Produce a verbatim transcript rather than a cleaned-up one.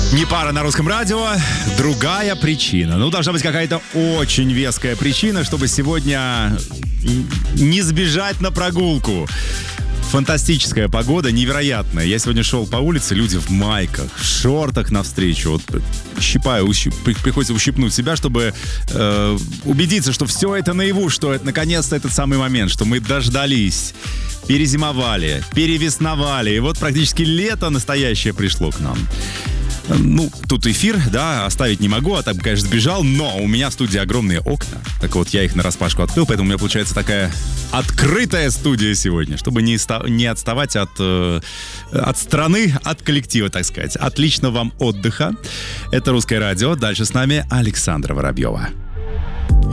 Не пара на русском радио, другая причина. Ну, должна быть какая-то очень веская причина, чтобы сегодня не сбежать на прогулку. Фантастическая погода, невероятная. Я сегодня шел по улице, люди в майках, в шортах навстречу. Вот щипаю, ущип, приходится ущипнуть себя, чтобы э, убедиться, что все это наяву, что это наконец-то этот самый момент, что мы дождались, перезимовали, перевесновали. И вот практически лето настоящее пришло к нам. Ну, тут эфир, да, оставить не могу, а так бы, конечно, сбежал, но у меня в студии огромные окна. Так вот, я их нараспашку открыл, поэтому у меня получается такая открытая студия сегодня, чтобы не, ста- не отставать от, э, от страны, от коллектива, так сказать. Отличного вам отдыха. Это «Русское радио». Дальше с нами Александра Воробьева.